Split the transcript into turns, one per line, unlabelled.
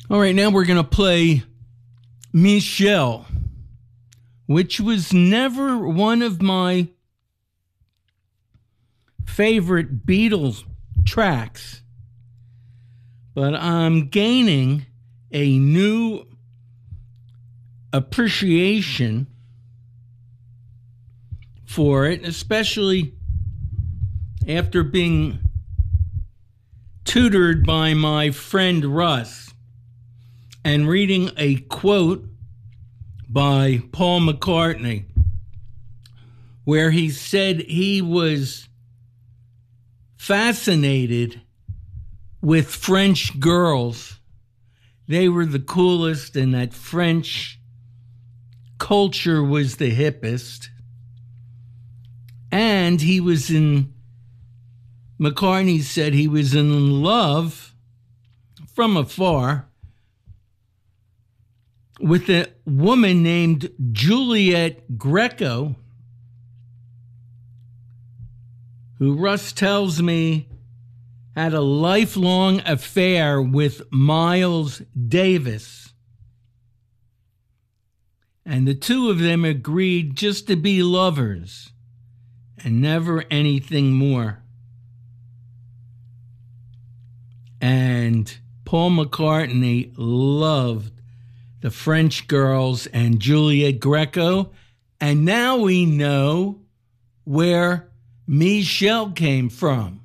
All right, now we're going to play Michelle, which was never one of my favorite Beatles tracks, but I'm gaining a new appreciation for it, especially after being tutored by my friend Russ and reading a quote by Paul McCartney where he said he was fascinated with French girls. They were the coolest, and that French culture was the hippest. And McCartney said he was in love from afar with a woman named Juliet Greco, who Russ tells me had a lifelong affair with Miles Davis. And the two of them agreed just to be lovers and never anything more. And Paul McCartney loved the French girls and Juliet Greco. And now we know where Michelle came from.